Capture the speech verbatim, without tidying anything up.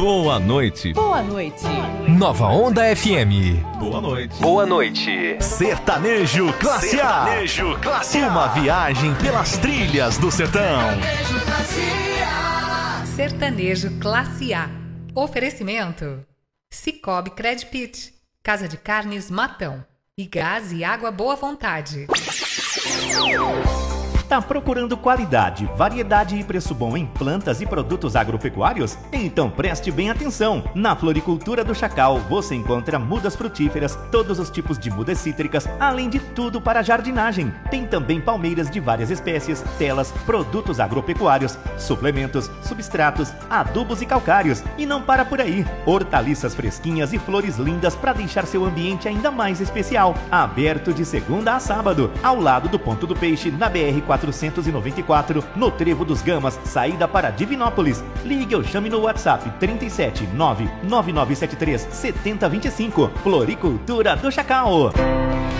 Boa noite. Boa noite. Nova Onda F M. Boa noite. Boa noite. Sertanejo Classe A. Sertanejo Classe A. Uma viagem pelas trilhas do sertão. Sertanejo Classe A. Oferecimento: Cicobi Credpit, Casa de Carnes Matão e Gás e Água Boa Vontade. Tá procurando qualidade, variedade e preço bom em plantas e produtos agropecuários? Então preste bem atenção! Na Floricultura do Chacal você encontra mudas frutíferas, todos os tipos de mudas cítricas, além de tudo para jardinagem. Tem também palmeiras de várias espécies, telas, produtos agropecuários, suplementos, substratos, adubos e calcários. E não para por aí! Hortaliças fresquinhas e flores lindas para deixar seu ambiente ainda mais especial. Aberto de segunda a sábado, ao lado do Ponto do Peixe, na B R quatrocentos e noventa e quatro, no Trevo dos Gamas, saída para Divinópolis. Ligue ou chame no WhatsApp trinta e sete, nove nove nove sete três, sete zero dois cinco. Floricultura do Chacal.